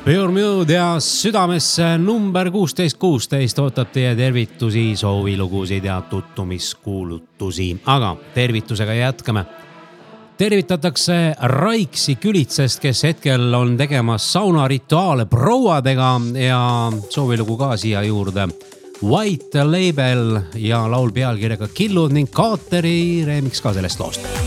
Pure Mood ja südamesse number 1616 ootab teie tervitusi, soovilugusid ja tuttumiskuulutusi. Aga tervitusega jätkame. Tervitatakse Raiksi Külitsest, kes hetkel on tegemas saunarituaale prouadega ja soovilugu ka siia juurde. White Label ja laul pealkirjaga Killud ning Kaateri remix ka sellest loost.